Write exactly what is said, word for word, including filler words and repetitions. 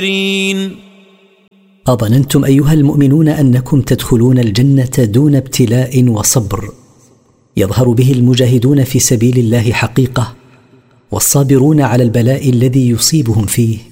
أظننتم أيها المؤمنون أنكم تدخلون الجنة دون ابتلاء وصبر يظهر به المجاهدون في سبيل الله حقيقة، والصابرون على البلاء الذي يصيبهم فيه،